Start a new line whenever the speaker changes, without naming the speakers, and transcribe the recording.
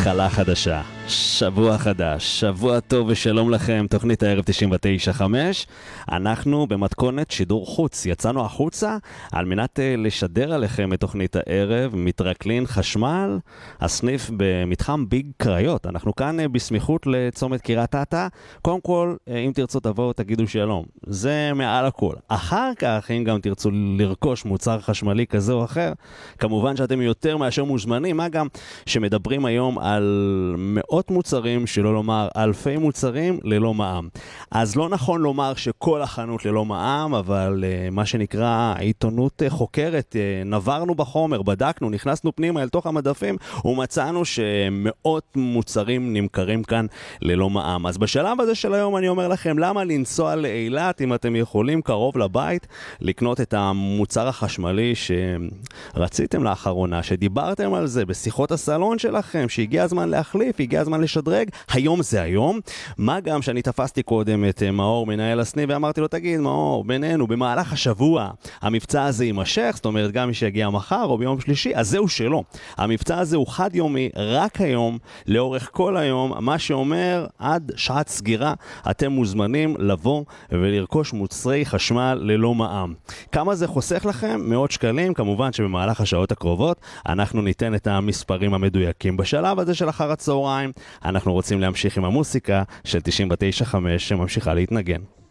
התחלה חדשה, שבוע חדש, שבוע טוב ושלום לכם, תוכנית הערב 99.5. אנחנו במתכונת שידור חוץ, יצאנו החוצה על מנת לשדר עליכם את תוכנית הערב, מתרקלין חשמל, הסניף במתחם ביג קריות. אנחנו כאן בסמיכות לצומת קריית אתא. קודם כל, אם תרצו תבואו תגידו שלום, זה מעל הכל. אחר כך, אם גם תרצו לרכוש מוצר חשמלי כזה או אחר, כמובן שאתם יותר מאשר מוזמנים, מה גם שמדברים היום על מאות מוצרים, שלא לומר אלפי מוצרים ללא מע"מ. אז לא נכון לומר שכל החנות ללא מע"מ, אבל מה שנקרא עיתונות חוקרת, נברנו בחומר, בדקנו, נכנסנו פנימה אל תוך המדפים, ומצאנו שמאות מוצרים נמכרים כאן ללא מע"מ. אז בשלב הזה של היום אני אומר לכם, למה לנסוע לאילת אם אתם יכולים קרוב לבית לקנות את המוצר החשמלי שרציתם לאחרונה, שדיברתם על זה בשיחות הסלון שלכם, שהגיע הזמן להחליף, הגיע הזמן לשדרג, היום זה היום. מה גם שאני תפסתי קודם את מאור, מנהל הסניף, ואמרתי לו, תגיד מאור, בינינו, במהלך השבוע, המבצע הזה יימשך, זאת אומרת גם מי שיגיע מחר או ביום שלישי, אז זהו שלא. המבצע הזה הוא חד יומי, רק היום, לאורך כל היום, מה שאומר עד שעת סגירה, אתם מוזמנים לבוא ולרכוש מוצרי חשמל ללא מע"מ. כמה זה חוסך לכם? מאות שקלים, כמובן שבמהלך השעות הקרובות, אנחנו ניתן את המספרים המדויקים. בשלב הזה של אחר הצהריים, אנחנו רוצים להמשיך עם המוסיקה של 99.5 שממשיכה להתנגן.